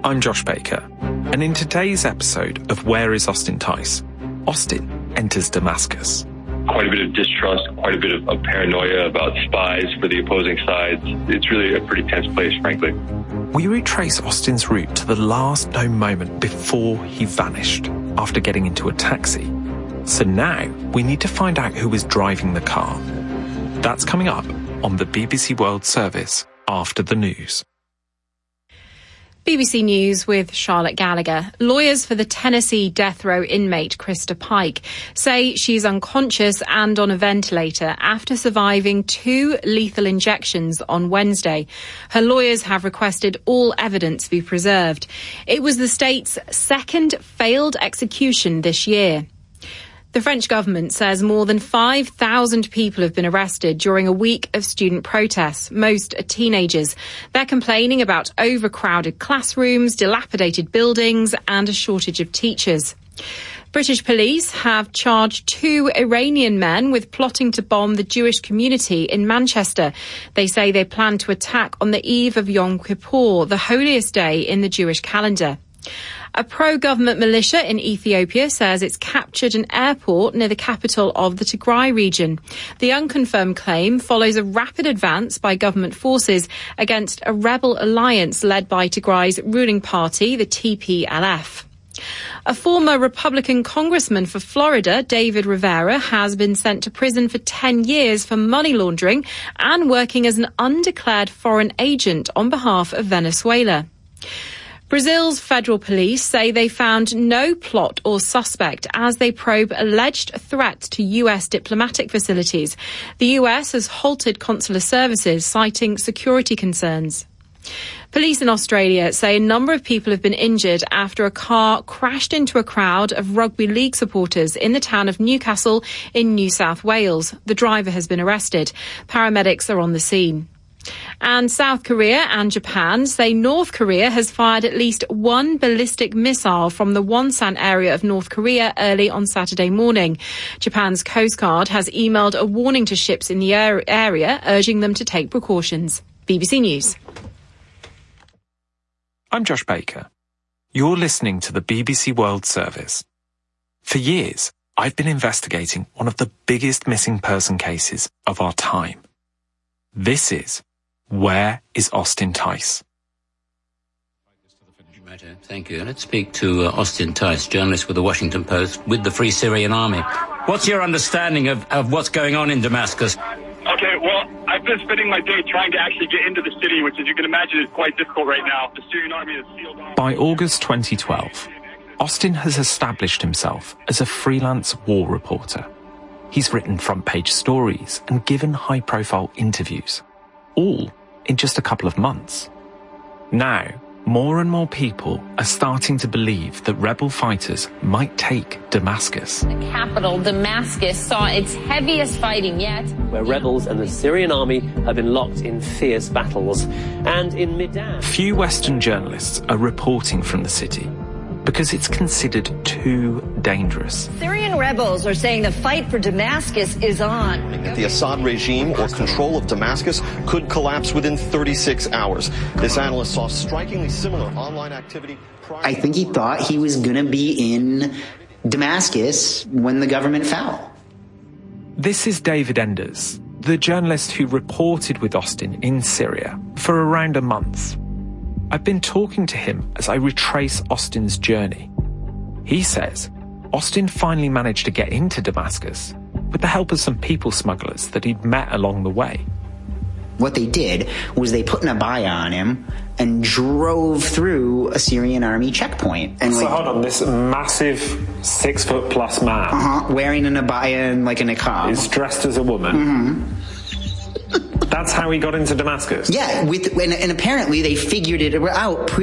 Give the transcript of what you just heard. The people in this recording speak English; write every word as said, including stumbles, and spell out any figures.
I'm Josh Baker, and in today's episode of Where is Austin Tice, Austin enters Damascus. Quite a bit of distrust, quite a bit of, of paranoia about spies for the opposing sides. It's really a pretty tense place, frankly. We retrace Austin's route to the last known moment before he vanished after getting into a taxi. So now we need to find out who was driving the car. That's coming up on the B B C World Service after the news. B B C News with Charlotte Gallagher. Lawyers for the Tennessee death row inmate Krista Pike say she's unconscious and on a ventilator after surviving two lethal injections on Wednesday. Her lawyers have requested all evidence be preserved. It was the state's second failed execution this year. The French government says more than five thousand people have been arrested during a week of student protests. Most are teenagers. They're complaining about overcrowded classrooms, dilapidated buildings, and a shortage of teachers. British police have charged two Iranian men with plotting to bomb the Jewish community in Manchester. They say they plan to attack on the eve of Yom Kippur, the holiest day in the Jewish calendar. A pro-government militia in Ethiopia says it's captured an airport near the capital of the Tigray region. The unconfirmed claim follows a rapid advance by government forces against a rebel alliance led by Tigray's ruling party, the T P L F. A former Republican congressman for Florida, David Rivera, has been sent to prison for ten years for money laundering and working as an undeclared foreign agent on behalf of Venezuela. Brazil's federal police say they found no plot or suspect as they probe alleged threats to U S diplomatic facilities. The U S has halted consular services, citing security concerns. Police in Australia say a number of people have been injured after a car crashed into a crowd of rugby league supporters in the town of Newcastle in New South Wales. The driver has been arrested. Paramedics are on the scene. And South Korea and Japan say North Korea has fired at least one ballistic missile from the Wonsan area of North Korea early on Saturday morning. Japan's Coast Guard has emailed a warning to ships in the area, urging them to take precautions. B B C News. I'm Josh Baker. You're listening to the B B C World Service. For years, I've been investigating one of the biggest missing person cases of our time. This is Where is Austin Tice? Thank you. Let's speak to uh, Austin Tice, journalist with the Washington Post with the Free Syrian Army. What's your understanding of, of what's going on in Damascus? Okay, well, I've been spending my day trying to actually get into the city, which, as you can imagine, is quite difficult right now. The Syrian Army is sealed off. By August twenty twelve, Austin has established himself as a freelance war reporter. He's written front-page stories and given high-profile interviews, all in just a couple of months. Now, more and more people are starting to believe that rebel fighters might take Damascus. The capital, Damascus, saw its heaviest fighting yet. Where rebels and the Syrian army have been locked in fierce battles. And in Midan... Few Western journalists are reporting from the city because it's considered too dangerous. Syrian rebels are saying the fight for Damascus is on. The Assad regime or control of Damascus could collapse within thirty-six hours. This analyst saw strikingly similar online activity. I think he thought he was going to be in Damascus when the government fell. This is David Enders, the journalist who reported with Austin in Syria for around a month. I've been talking to him as I retrace Austin's journey. He says Austin finally managed to get into Damascus with the help of some people smugglers that he'd met along the way. What they did was they put an abaya on him and drove through a Syrian army checkpoint. And so like, hold on, this massive six-foot-plus man... Uh-huh, wearing an abaya and like a niqab. Is dressed as a woman. Mm-hmm. That's how he got into Damascus? Yeah, with and, and apparently they figured it out